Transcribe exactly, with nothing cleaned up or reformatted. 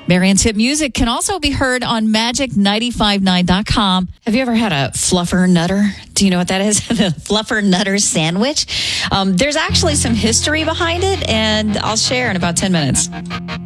Marian's Hit Music can also be heard on magic nine five nine dot com. Have you ever had a fluffer nutter? Do you know what that is? The fluffer nutter sandwich? Um, there's actually some history behind it, and I'll share in about ten minutes.